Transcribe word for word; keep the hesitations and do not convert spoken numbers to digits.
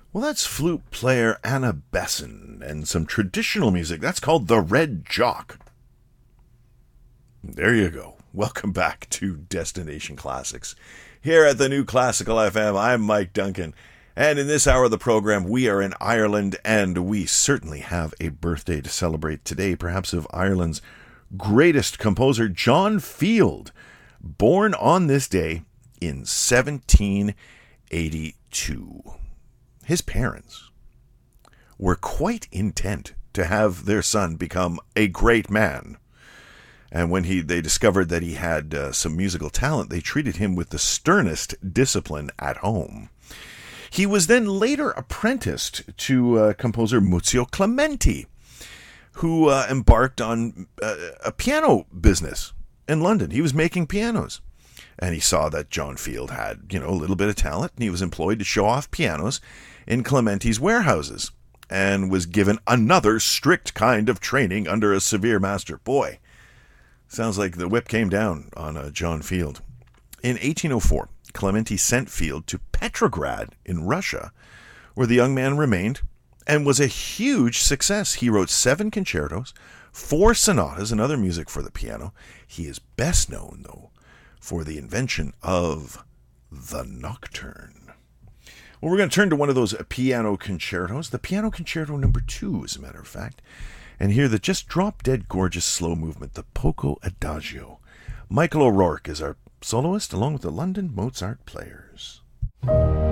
Well, that's flute player Anna Besson and some traditional music. That's called The Red Jock. There you go. Welcome back to Destination Classics. Here at the New Classical F M, I'm Mike Duncan. And in this hour of the program, we are in Ireland, and we certainly have a birthday to celebrate today, perhaps of Ireland's greatest composer, John Field, born on this day in seventeen eighty-two. His parents were quite intent to have their son become a great man. And when he they discovered that he had uh, some musical talent, they treated him with the sternest discipline at home. He was then later apprenticed to uh, composer Muzio Clementi, who uh, embarked on uh, a piano business in London. He was making pianos. And he saw that John Field had, you know, a little bit of talent, and he was employed to show off pianos in Clementi's warehouses, and was given another strict kind of training under a severe master. Boy, sounds like the whip came down on uh, John Field. In eighteen oh four, Clementi sent Field to Petrograd in Russia, where the young man remained, and was a huge success. He wrote seven concertos, four sonatas, and other music for the piano. He is best known, though, for the invention of the nocturne. Well, we're going to turn to one of those piano concertos, the Piano Concerto number two, as a matter of fact, and hear the just drop-dead gorgeous slow movement, the Poco Adagio. Michael O'Rourke is our soloist, along with the London Mozart Players.